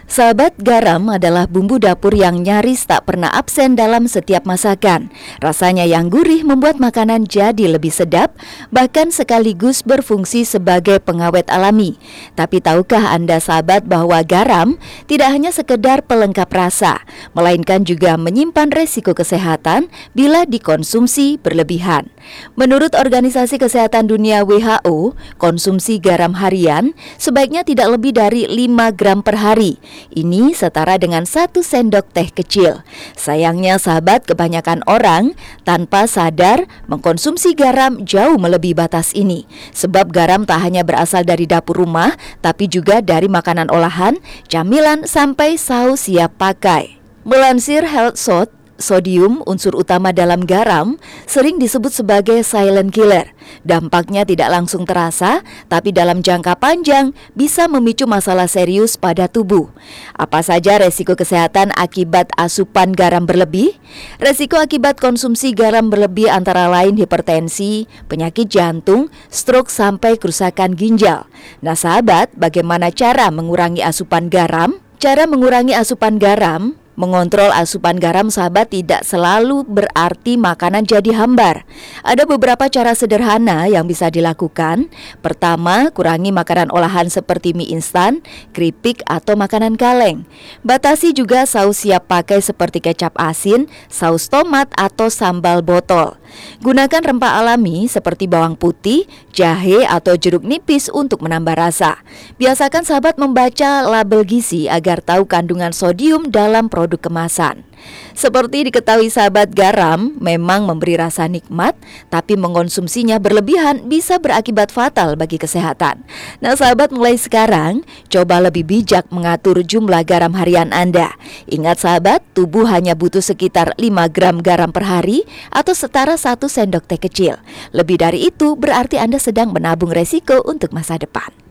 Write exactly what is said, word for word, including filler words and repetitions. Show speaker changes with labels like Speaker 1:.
Speaker 1: Sahabat, garam adalah bumbu dapur yang nyaris tak pernah absen dalam setiap masakan. Rasanya yang gurih membuat makanan jadi lebih sedap, bahkan sekaligus berfungsi sebagai pengawet alami. Tapi tahukah Anda sahabat bahwa garam tidak hanya sekedar pelengkap rasa, melainkan juga menyimpan resiko kesehatan bila dikonsumsi berlebihan. Menurut Organisasi Kesehatan Dunia W H O, konsumsi garam harian sebaiknya tidak lebih dari lima gram per hari. Ini setara dengan satu sendok teh kecil. Sayangnya sahabat, kebanyakan orang tanpa sadar mengkonsumsi garam jauh melebihi batas ini. Sebab garam tak hanya berasal dari dapur rumah, tapi juga dari makanan olahan, camilan, sampai saus siap pakai. Melansir Health Shot, sodium, unsur utama dalam garam, sering disebut sebagai silent killer. Dampaknya tidak langsung terasa, tapi dalam jangka panjang bisa memicu masalah serius pada tubuh. Apa saja resiko kesehatan akibat asupan garam berlebih? Resiko akibat konsumsi garam berlebih antara lain hipertensi, penyakit jantung, stroke, sampai kerusakan ginjal. Nah sahabat, bagaimana cara mengurangi asupan garam? Cara mengurangi asupan garam. Mengontrol asupan garam sahabat tidak selalu berarti makanan jadi hambar. Ada beberapa cara sederhana yang bisa dilakukan. Pertama, kurangi makanan olahan seperti mie instan, keripik, atau makanan kaleng. Batasi juga saus siap pakai seperti kecap asin, saus tomat, atau sambal botol. Gunakan rempah alami seperti bawang putih, jahe, atau jeruk nipis untuk menambah rasa. Biasakan sahabat membaca label gizi agar tahu kandungan sodium dalam produk kemasan. Seperti diketahui sahabat, garam memang memberi rasa nikmat, tapi mengonsumsinya berlebihan bisa berakibat fatal bagi kesehatan. Nah sahabat, mulai sekarang coba lebih bijak mengatur jumlah garam harian Anda. Ingat sahabat, tubuh hanya butuh sekitar lima gram garam per hari atau setara satu sendok teh kecil. Lebih dari itu berarti Anda sedang menabung resiko untuk masa depan.